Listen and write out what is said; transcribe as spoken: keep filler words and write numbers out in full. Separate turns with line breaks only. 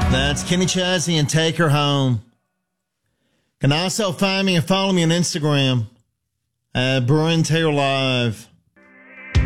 That's Kenny Chesney and Take Her Home. Can also find me and follow me on Instagram at Brewing Taylor Live.